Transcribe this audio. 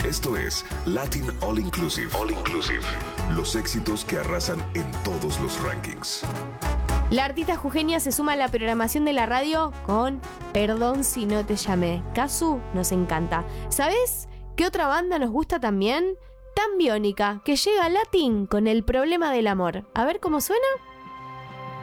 Esto es Latin All Inclusive. All Inclusive. Los éxitos que arrasan en todos los rankings. La artista jujeña se suma a la programación de la radio con Perdón si no te llamé. Casu nos encanta. ¿Sabes qué otra banda nos gusta también? Tan Biónica, que llega a Latin con El problema del amor. A ver cómo suena.